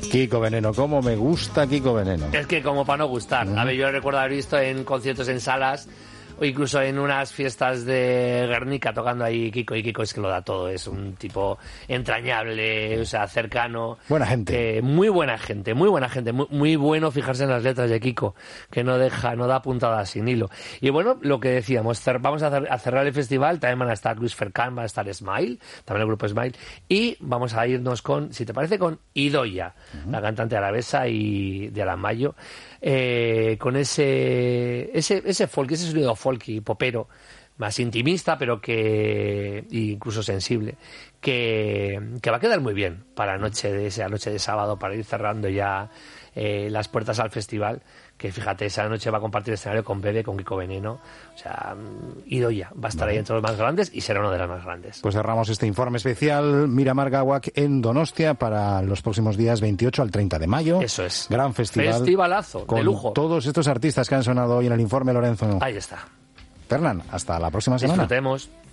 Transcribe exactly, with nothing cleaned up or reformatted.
Kiko Veneno, cómo me gusta Kiko Veneno. Es que como para no gustar. Uh-huh. A ver, yo recuerdo haber visto en conciertos en salas o incluso en unas fiestas de Guernica tocando ahí Kiko, y Kiko es que lo da todo, es un tipo entrañable, o sea, cercano. Buena gente. Eh, muy buena gente, muy buena gente, muy, muy bueno fijarse en las letras de Kiko, que no deja, no da puntadas sin hilo. Y bueno, lo que decíamos, cer- vamos a, cer- a cerrar el festival, también van a estar Luis Fercán, va a estar Smile, también el grupo Smile, y vamos a irnos con, si te parece, con Idoia, uh-huh. la cantante arabesa y de Alamayo, eh, con ese, ese, ese folk, ese sonido folky, popero, más intimista, pero que incluso sensible, que, que va a quedar muy bien para la noche de esa noche de sábado, para ir cerrando ya eh, las puertas al festival, que fíjate, esa noche va a compartir escenario con Bebe, con Kiko Veneno, o sea, Idoia va a estar vale. ahí entre los más grandes y será uno de los más grandes. Pues cerramos este informe especial Miramar Gawak en Donostia para los próximos días veintiocho al treinta de mayo. Eso es. Gran festival. Festivalazo, con de lujo. Todos estos artistas que han sonado hoy en el informe, Lorenzo. Ahí está. Fernán, hasta la próxima semana. Disfrutemos.